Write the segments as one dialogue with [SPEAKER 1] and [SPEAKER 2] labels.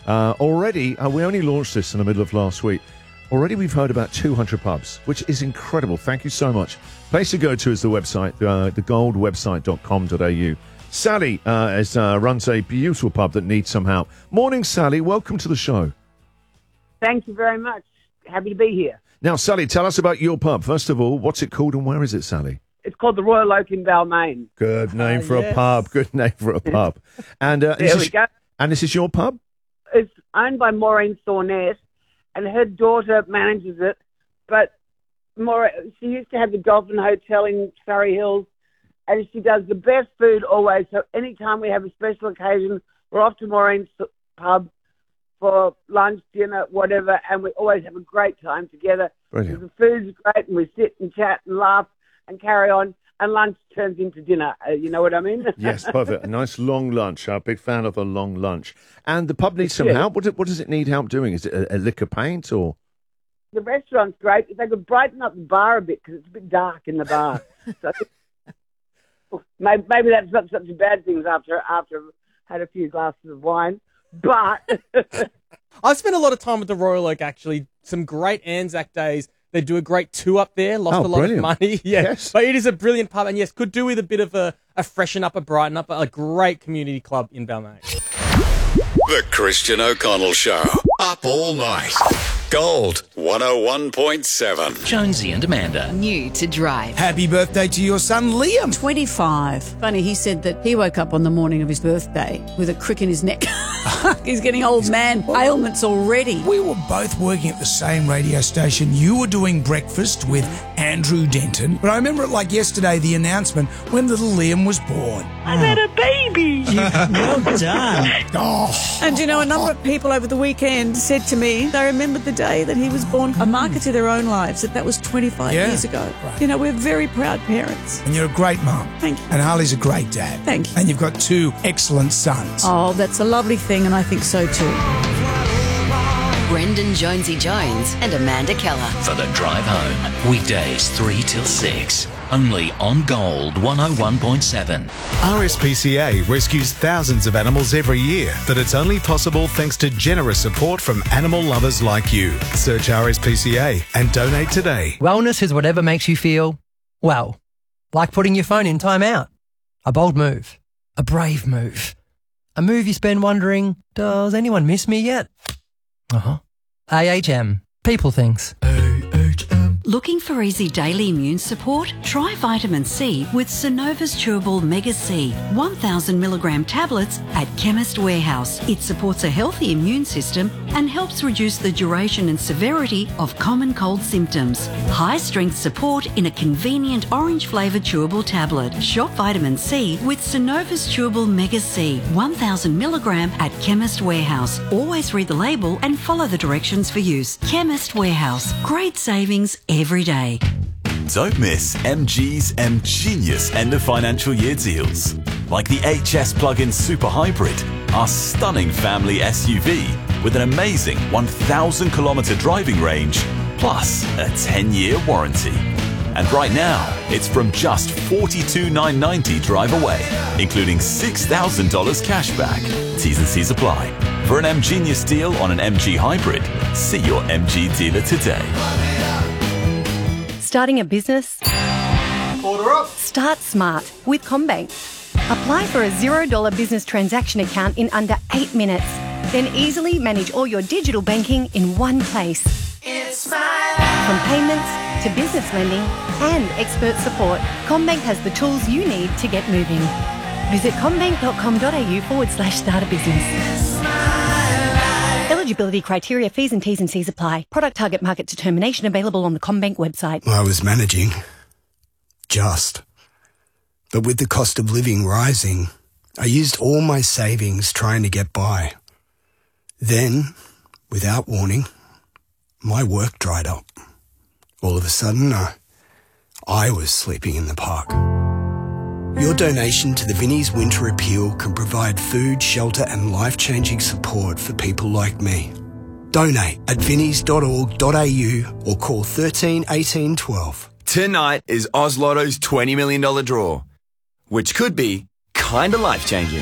[SPEAKER 1] Already, we only launched this in the middle of last week. Already we've heard about 200 pubs, which is incredible. Thank you so much. Place to go to is the website, thegoldwebsite.com.au. Sally runs a beautiful pub that needs some help. Morning, Sally. Welcome to the show.
[SPEAKER 2] Thank you very much. Happy to be here.
[SPEAKER 1] Now, Sally, tell us about your pub. First of all, what's it called and where is it, Sally?
[SPEAKER 2] It's called the Royal Oak in Balmain.
[SPEAKER 1] Good name for a pub. Good name for a pub. And
[SPEAKER 2] there we go.
[SPEAKER 1] And this is your pub?
[SPEAKER 2] It's owned by Maureen Thornett, and her daughter manages it. But she used to have the Dolphin Hotel in Surrey Hills, and she does the best food always. So anytime we have a special occasion, we're off to Maureen's pub for lunch, dinner, whatever, and we always have a great time together.
[SPEAKER 1] Brilliant.
[SPEAKER 2] The food's great, and we sit and chat and laugh and carry on, and lunch turns into dinner. You know what I mean?
[SPEAKER 1] Yes, perfect. A nice long lunch. I'm a big fan of a long lunch. And the pub needs some help. What does it need help doing? Is it a lick of paint or...?
[SPEAKER 2] The restaurant's great. If they could brighten up the bar a bit, because it's a bit dark in the bar. So maybe that's not such a bad thing after I've had a few glasses of wine. But
[SPEAKER 3] I've spent a lot of time at the Royal Oak, actually. Some great Anzac days. They do a great tour up there. Lost a lot of money. Yes. But it is a brilliant pub. And yes, could do with a bit of a freshen up, a brighten up, a great community club in Balmain.
[SPEAKER 4] The Christian O'Connell Show. Up all night. Gold 101.7.
[SPEAKER 5] Jonesy and Amanda.
[SPEAKER 6] New to drive.
[SPEAKER 7] Happy birthday to your son, Liam.
[SPEAKER 6] 25. Funny, he said that he woke up on the morning of his birthday with a crick in his neck. He's getting old man ailments already.
[SPEAKER 7] We were both working at the same radio station. You were doing breakfast with Andrew Denton. But I remember it like yesterday, the announcement when little Liam was born.
[SPEAKER 2] I've had a baby.
[SPEAKER 7] Well done. Oh.
[SPEAKER 6] And you know, a number of people over the weekend said to me they remembered the day that he was born, a marker to their own lives, that was 25 years ago. Right. You know, we're very proud parents.
[SPEAKER 7] And you're a great mum.
[SPEAKER 6] Thank you.
[SPEAKER 7] And Harley's a great dad.
[SPEAKER 6] Thank you.
[SPEAKER 7] And you've got two excellent sons.
[SPEAKER 6] Oh, that's a lovely thing, and I think so too.
[SPEAKER 5] Brendan Jonesy Jones and Amanda Keller. For the drive home. Weekdays 3 till 6. Only on Gold 101.7.
[SPEAKER 8] RSPCA rescues thousands of animals every year, but it's only possible thanks to generous support from animal lovers like you. Search RSPCA and donate today.
[SPEAKER 9] Wellness is whatever makes you feel, well, like putting your phone in timeout. A bold move. A brave move. A move you spend wondering, does anyone miss me yet? AHM. People things.
[SPEAKER 10] Looking for easy daily immune support? Try vitamin C with Synova's Chewable Mega C, 1,000 milligram tablets at Chemist Warehouse. It supports a healthy immune system and helps reduce the duration and severity of common cold symptoms. High strength support in a convenient orange flavoured chewable tablet. Shop vitamin C with Synova's Chewable Mega C, 1,000 milligram at Chemist Warehouse. Always read the label and follow the directions for use. Chemist Warehouse. Great savings every day.
[SPEAKER 11] Don't miss MG's M-Genius end of financial year deals. Like the HS plug-in Super Hybrid, our stunning family SUV with an amazing 1,000 kilometre driving range, plus a 10-year warranty. And right now, it's from just $42,990 drive away, including $6,000 cash back. T's and C's apply. For an M-Genius deal on an MG Hybrid, see your MG dealer today.
[SPEAKER 12] Starting a business?
[SPEAKER 13] Order up.
[SPEAKER 12] Start smart with CommBank. Apply for a $0 business transaction account in under 8 minutes. Then easily manage all your digital banking in one place.
[SPEAKER 13] It's my life.
[SPEAKER 12] From payments to business lending and expert support, CommBank has the tools you need to get moving. Visit commbank.com.au/start a business. Eligibility criteria, fees and T's and C's apply. Product target market determination available on the CommBank website.
[SPEAKER 7] I was managing. But with the cost of living rising, I used all my savings trying to get by. Then, without warning, my work dried up. All of a sudden, I was sleeping in the park. Your donation to the Vinnie's Winter Appeal can provide food, shelter and life-changing support for people like me. Donate at vinnies.org.au or call 13 18 12.
[SPEAKER 14] Tonight is Oz Lotto's $20 million draw, which could be kinda life-changing.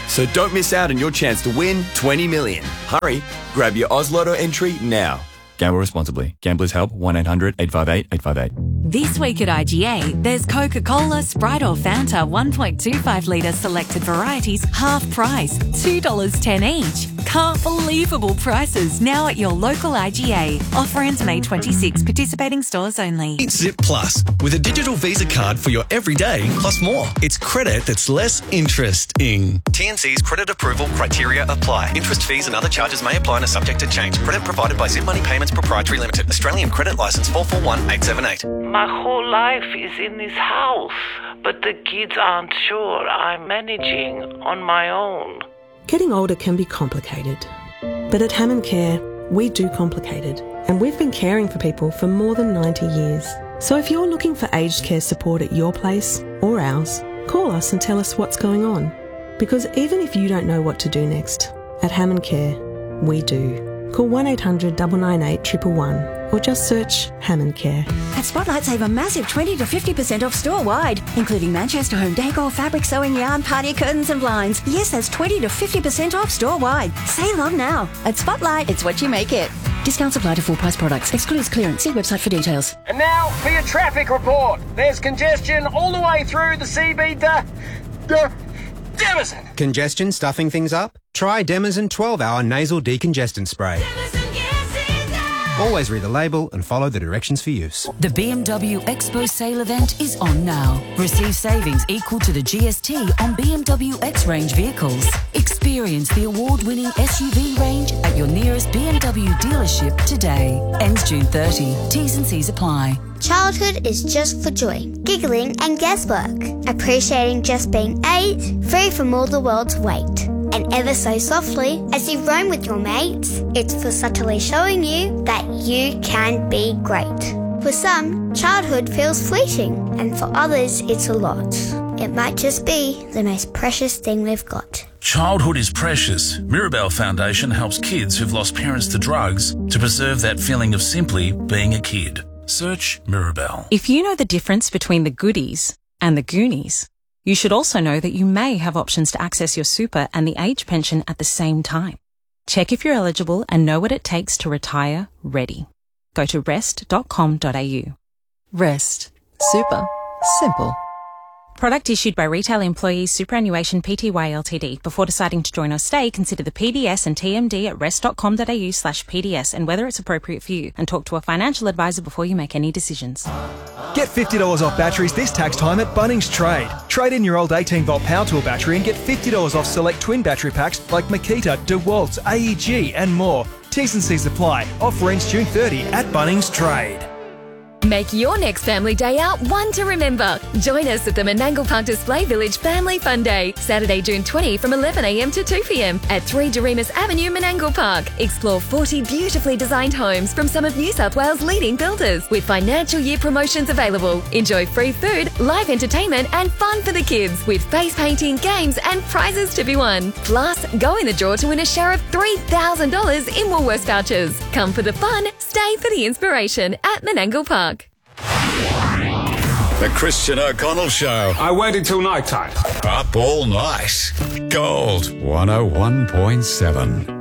[SPEAKER 14] So don't miss out on your chance to win 20 million. Hurry, grab your Oz Lotto entry now. Gamble responsibly. Gamblers Help 1-800-858-858.
[SPEAKER 15] This week at IGA, there's Coca-Cola, Sprite or Fanta 1.25 litre selected varieties half price, $2.10 each. Can't believable prices now at your local IGA. Offer ends May 26. Participating stores only.
[SPEAKER 16] It's Zip Plus with a digital Visa card for your everyday plus more. It's credit that's less interesting. TNC's credit approval criteria apply. Interest, fees and other charges may apply and are subject to change. Credit provided by Zip Money Payments Proprietary Limited. Australian Credit Licence 441878.
[SPEAKER 17] My whole life is in this house, but the kids aren't sure I'm managing on my own.
[SPEAKER 18] Getting older can be complicated, but at Hammond Care, we do complicated, and we've been caring for people for more than 90 years. So if you're looking for aged care support at your place or ours, call us and tell us what's going on. Because even if you don't know what to do next, at Hammond Care, we do. Call 1-800-998-111 or just search Hammond Care.
[SPEAKER 19] At Spotlight, save a massive 20 to 50% off store-wide, including Manchester home decor, fabric sewing yarn, party curtains and blinds. Yes, that's 20 to 50% off store-wide. Save on now. At Spotlight, it's what you make it. Discounts apply to full-price products. Excludes clearance. See website for details.
[SPEAKER 20] And now for your traffic report. There's congestion all the way through the CB Demison.
[SPEAKER 21] Congestion stuffing things up? Try Demison 12-hour nasal decongestant spray. Always read the label and follow the directions for use.
[SPEAKER 15] The BMW Expo sale event is on now. Receive savings equal to the GST on BMW X-Range vehicles. Experience the award-winning SUV range at your nearest BMW dealership today. Ends June 30. T's and C's apply.
[SPEAKER 22] Childhood is just for joy, giggling and guesswork. Appreciating just being 8, free from all the world's weight. And ever so softly, as you roam with your mates, it's for subtly showing you that you can be great. For some, childhood feels fleeting, and for others, it's a lot. It might just be the most precious thing we've got.
[SPEAKER 23] Childhood is precious. Mirabelle Foundation helps kids who've lost parents to drugs to preserve that feeling of simply being a kid. Search Mirabelle.
[SPEAKER 24] If you know the difference between the goodies and the Goonies, you should also know that you may have options to access your super and the age pension at the same time. Check if you're eligible and know what it takes to retire ready. Go to rest.com.au. Rest. Super. Simple. Product issued by Retail Employees Superannuation Pty Ltd. Before deciding to join or stay, consider the PDS and TMD at rest.com.au/PDS and whether it's appropriate for you, and talk to a financial advisor before you make any decisions.
[SPEAKER 25] Get $50 off batteries this tax time at Bunnings Trade. Trade in your old 18-volt power tool battery and get $50 off select twin battery packs like Makita, DeWalt, AEG and more. T's and C's apply. Offer ends June 30 at Bunnings Trade.
[SPEAKER 26] Make your next family day out one to remember. Join us at the Menangle Park Display Village Family Fun Day, Saturday, June 20 from 11 a.m. to 2 p.m. at 3 Doremus Avenue, Menangle Park. Explore 40 beautifully designed homes from some of New South Wales' leading builders with financial year promotions available. Enjoy free food, live entertainment and fun for the kids with face painting, games and prizes to be won. Plus, go in the draw to win a share of $3,000 in Woolworths vouchers. Come for the fun, stay for the inspiration at Menangle Park.
[SPEAKER 4] The Christian O'Connell Show.
[SPEAKER 27] I waited till night time.
[SPEAKER 4] Up all night. Gold 101.7.